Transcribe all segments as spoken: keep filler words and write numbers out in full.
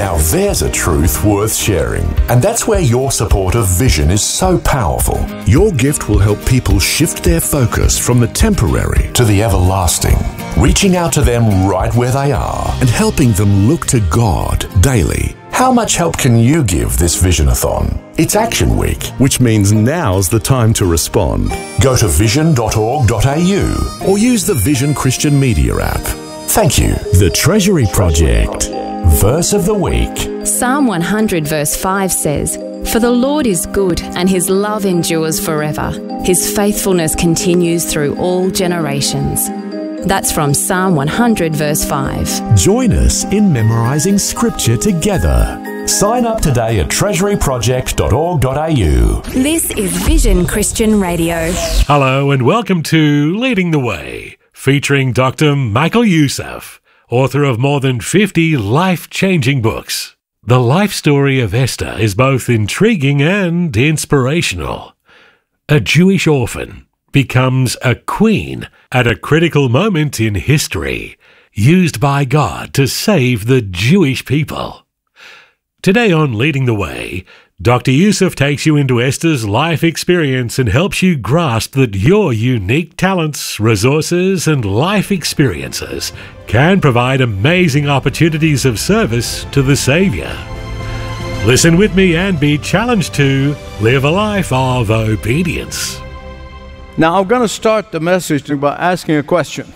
Now there's a truth worth sharing. And that's where your support of Vision is so powerful. Your gift will help people shift their focus from the temporary to the everlasting, reaching out to them right where they are and helping them look to God daily. How much help can you give this Visionathon? It's Action Week, which means now's the time to respond. Go to vision dot org dot a u or use the Vision Christian Media app. Thank you. The Treasury Project. Verse of the Week. Psalm one hundred verse five says, "For the Lord is good, and his love endures forever. His faithfulness continues through all generations." That's from Psalm one hundred verse five. Join us in memorizing scripture together. Sign up today at treasury project dot org dot a u. This is Vision Christian Radio. Hello and welcome to Leading the Way, featuring Doctor Michael Youssef, author of more than fifty life-changing books. The life story of Esther is both intriguing and inspirational. A Jewish orphan becomes a queen at a critical moment in history, used by God to save the Jewish people. Today on Leading the Way, Doctor Youssef takes you into Esther's life experience and helps you grasp that your unique talents, resources, and life experiences can provide amazing opportunities of service to the Savior. Listen with me and be challenged to live a life of obedience. Now, I'm going to start the message by asking a question.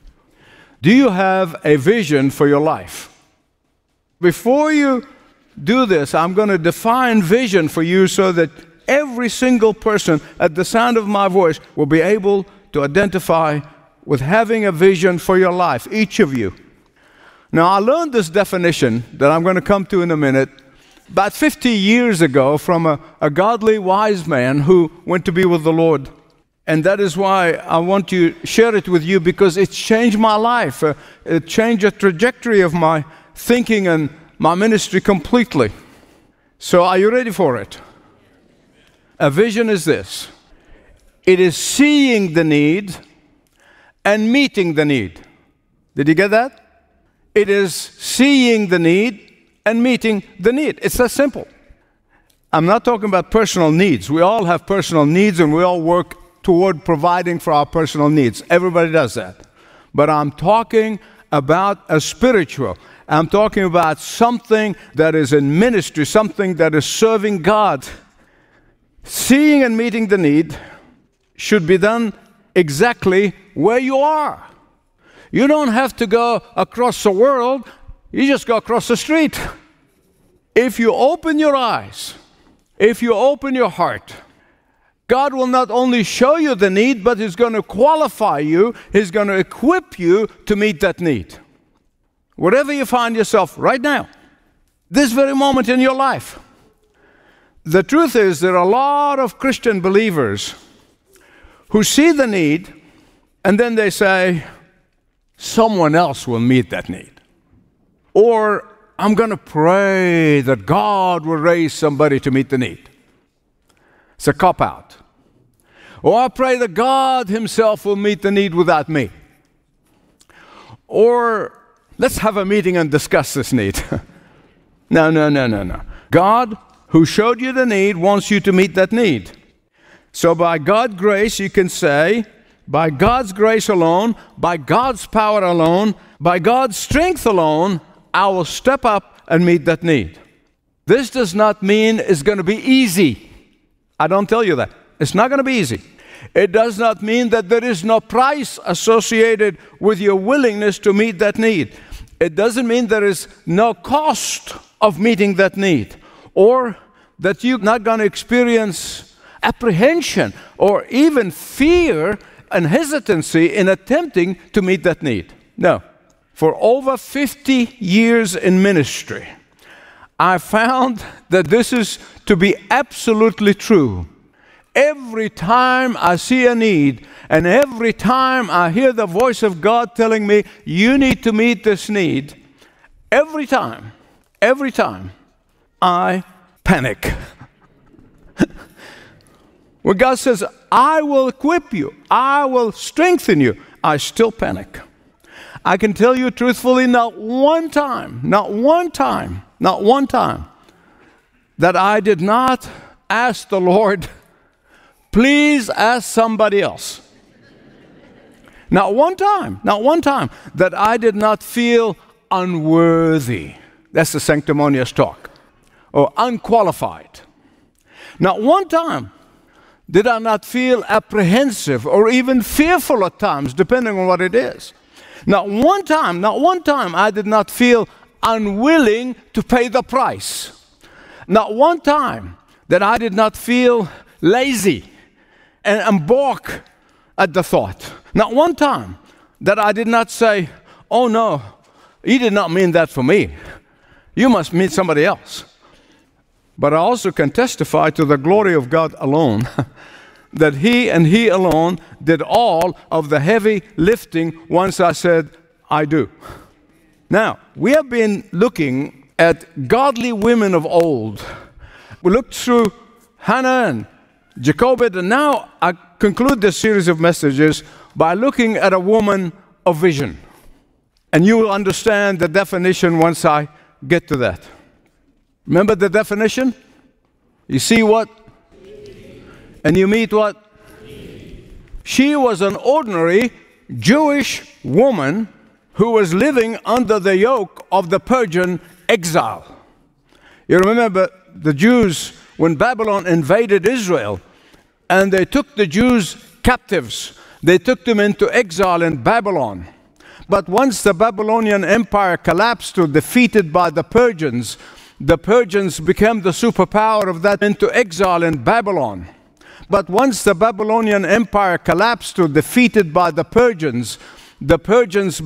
Do you have a vision for your life? Before you do this, I'm going to define vision for you so that every single person at the sound of my voice will be able to identify with having a vision for your life, each of you. Now, I learned this definition that I'm going to come to in a minute about fifty years ago from a, a godly wise man who went to be with the Lord. And that is why I want to share it with you, because it's changed my life. Uh, it changed the trajectory of my thinking and my ministry completely. So are you ready for it? A vision is this. It is seeing the need and meeting the need. Did you get that? It is seeing the need and meeting the need. It's that simple. I'm not talking about personal needs. We all have personal needs and we all work toward providing for our personal needs. Everybody does that. But I'm talking about a spiritual. I'm talking about something that is in ministry, something that is serving God. Seeing and meeting the need should be done exactly where you are. You don't have to go across the world. You just go across the street. If you open your eyes, if you open your heart, God will not only show you the need, but He's going to qualify you. He's going to equip you to meet that need. Wherever you find yourself right now, this very moment in your life. The truth is, there are a lot of Christian believers who see the need, and then they say, someone else will meet that need. Or, I'm going to pray that God will raise somebody to meet the need. It's a cop-out. Or I pray that God Himself will meet the need without me. Or let's have a meeting and discuss this need. No, no, no, no, no. God, who showed you the need, wants you to meet that need. So by God's grace, you can say, by God's grace alone, by God's power alone, by God's strength alone, I will step up and meet that need. This does not mean it's going to be easy. I don't tell you that. It's not going to be easy. It does not mean that there is no price associated with your willingness to meet that need. It doesn't mean there is no cost of meeting that need, or that you're not going to experience apprehension or even fear and hesitancy in attempting to meet that need. No. For over fifty years in ministry, I found that this is to be absolutely true. Every time I see a need, and every time I hear the voice of God telling me, you need to meet this need, every time, every time, I panic. When God says, I will equip you, I will strengthen you, I still panic. I can tell you truthfully, not one time, not one time, not one time, that I did not ask the Lord, please ask somebody else. Not one time, not one time that I did not feel unworthy. That's the sanctimonious talk. Or unqualified. Not one time did I not feel apprehensive or even fearful at times, depending on what it is. Not one time, not one time I did not feel unwilling to pay the price. Not one time that I did not feel lazy and, and balk at the thought. Not one time that I did not say, oh no, you did not mean that for me. You must mean somebody else. But I also can testify to the glory of God alone that He and He alone did all of the heavy lifting once I said, I do. Now, we have been looking at godly women of old. We looked through Hannah and Jochebed, and now I conclude this series of messages by looking at a woman of vision. And you will understand the definition once I get to that. Remember the definition? You see what? And you meet what? She was an ordinary Jewish woman who was living under the yoke of the Persian exile. You remember the Jews when Babylon invaded Israel, and they took the Jews captives. They took them into exile in Babylon. But once the Babylonian Empire collapsed or defeated by the Persians, the Persians became the superpower of that into exile in Babylon. But once the Babylonian Empire collapsed or defeated by the Persians, the Persians